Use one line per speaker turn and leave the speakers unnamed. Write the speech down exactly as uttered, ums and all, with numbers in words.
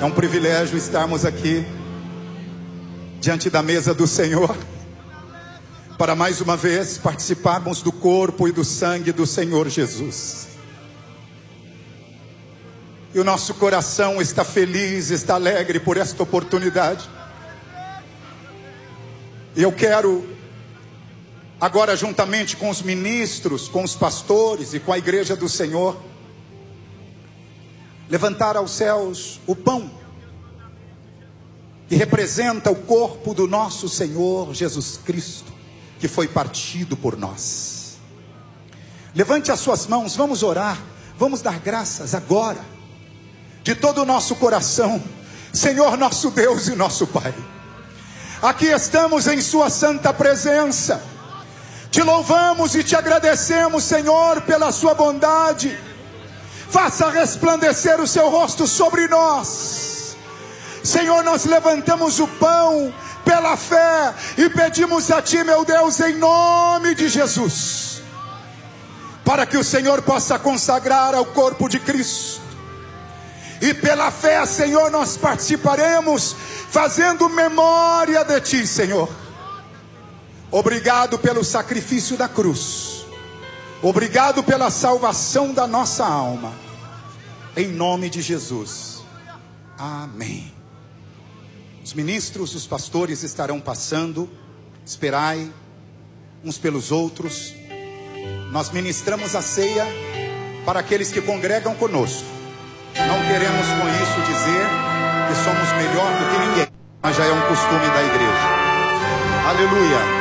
É um privilégio estarmos aqui diante da mesa do Senhor para mais uma vez participarmos do corpo e do sangue do Senhor Jesus. E o nosso coração está feliz, está alegre por esta oportunidade. E eu quero agora, juntamente com os ministros, com os pastores e com a igreja do Senhor, levantar aos céus o pão que representa o corpo do nosso Senhor Jesus Cristo, que foi partido por nós. Levante as suas mãos, vamos orar, vamos dar graças agora, de todo o nosso coração. Senhor nosso Deus e nosso Pai, aqui estamos em sua santa presença, te louvamos e te agradecemos, Senhor, pela sua bondade. Faça resplandecer o seu rosto sobre nós. Senhor, nós levantamos o pão pela fé e pedimos a ti, meu Deus, em nome de Jesus, para que o Senhor possa consagrar ao corpo de Cristo. E pela fé, Senhor, nós participaremos, fazendo memória de ti, Senhor. Obrigado pelo sacrifício da cruz. Obrigado pela salvação da nossa alma. Em nome de Jesus. Amém. Os ministros, os pastores estarão passando. Esperai uns pelos outros. Nós ministramos a ceia para aqueles que congregam conosco. Não queremos com isso dizer que somos melhor do que ninguém, mas já é um costume da igreja. Aleluia.